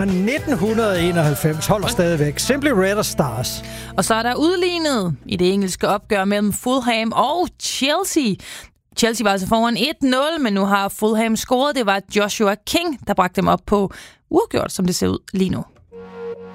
Fra 1991 holder stadigvæk. Simply Red og Stars. Og så er der udlignet i det engelske opgør mellem Fulham og Chelsea. Chelsea var altså foran 1-0, men nu har Fulham scoret. Det var Joshua King, der bragte dem op på uafgjort, som det ser ud lige nu.